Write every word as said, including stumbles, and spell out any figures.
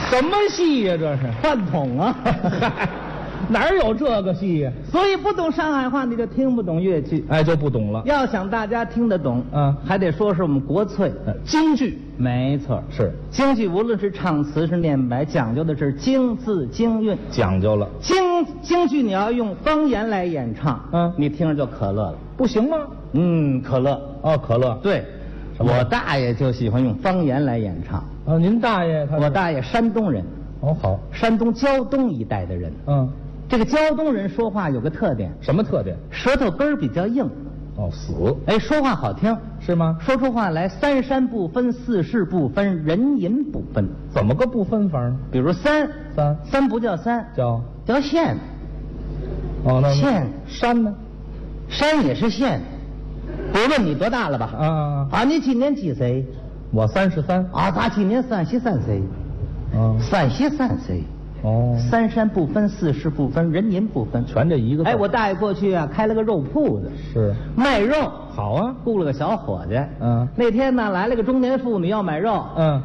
什么戏呀？这是饭桶啊！ 哪儿有这个戏呀？ 所以不懂上海话，你就听不懂越剧。 哎，就不懂了。 要想大家听得懂， 嗯， 还得说是我们国粹呃京剧。 没错， 是京剧，无论是唱词是念白，讲究的是京字京韵， 讲究了。 京京剧你要用方言来演唱， 嗯， 你听着就可乐了。 不行吗？ 嗯，可乐。 哦，可乐。 对，我大爷就喜欢用方言来演唱。 哦，您大爷他？ 我大爷山东人。 哦，好。 山东胶东一带的人。 嗯， 这个胶东人说话有个特点。 什么特点？ 舌头根儿比较硬。 哦，死。 哎，说话好听是吗？ 说出话来三山不分，四市不分，人淫不分。 怎么个不分法呢？ 比如三三三不叫三， 叫叫县。 哦，那县山呢？ 山也是县。不问你多大了吧？ 啊啊啊！你今年几岁？ 我三十三。 啊，他今年三十三岁。 嗯， 三十三岁。 哦， 三山不分，四市不分，人淫不分， 全这一个字。 哎，我大爷过去啊开了个肉铺子， 是卖肉。 好啊， 雇了个小伙计。 嗯， 那天呢来了个中年妇女要买肉。 嗯。